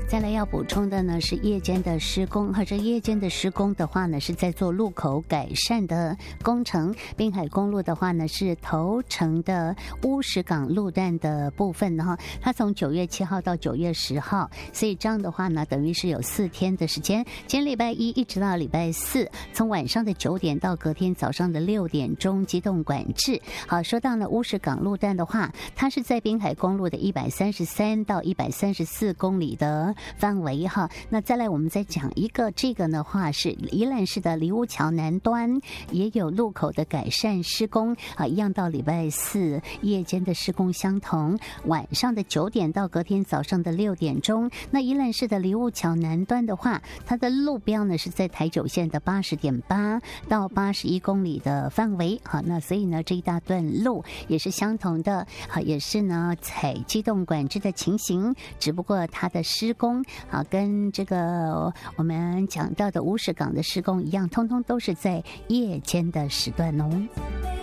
再来要补充的呢是夜间的施工，这夜间的施工的话呢是在做路口改善的工程。滨海公路的话呢是头城的乌石港路段的部分呢，它从9月7号到9月10号，所以这样的话呢等于是有4天的时间，今天礼拜一一直到礼拜4，从晚上的9点到隔天早上的6点钟机动管制。好，说到呢乌石港路段的话，它是在滨海公路的133到134公里的范围哈。那再来我们再讲一个，这个的话是宜兰市的梨屋桥南端也有路口的改善施工啊，一样到礼拜4夜间的施工相同，晚上的9点到隔天早上的6点钟。那宜兰市的梨屋桥南端的话，它的路标呢是在台九线的80.8到81公里的范围好，那所以呢这一大段路也是相同的好，也是呢采机动管制的情形，只不过它的施工啊跟这个我们讲到的乌石港的施工一样，通通都是在夜间的时段哦。